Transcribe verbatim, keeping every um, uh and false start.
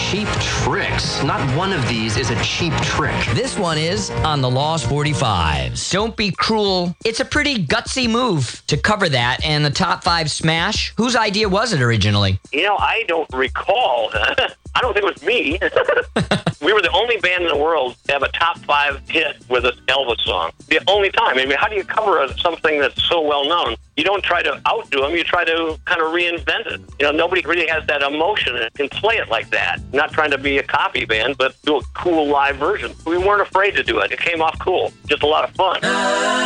Cheap tricks. Not one of these is a cheap trick. This one is on the Lost forty-fives. Don't Be Cruel. It's a pretty gutsy move to cover that and the top five smash. Whose idea was it originally? You know, I don't recall. I don't think it was me. We were the only band in the world to have a top five hit with an Elvis song. The only time. I mean, how do you cover a, something that's so well known? You don't try to outdo them. You try to kind of reinvent it. You know, nobody really has that emotion and can play it like that. Not trying to be a copy band, but do a cool live version. We weren't afraid to do it. It came off cool. Just a lot of fun.